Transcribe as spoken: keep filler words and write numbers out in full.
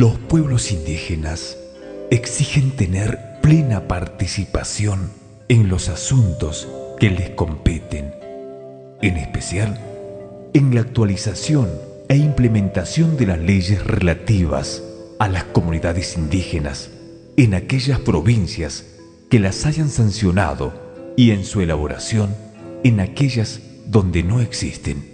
Los pueblos indígenas exigen tener plena participación en los asuntos que les competen, en especial en la actualización e implementación de las leyes relativas a las comunidades indígenas en aquellas provincias que las hayan sancionado y en su elaboración en aquellas donde no existen.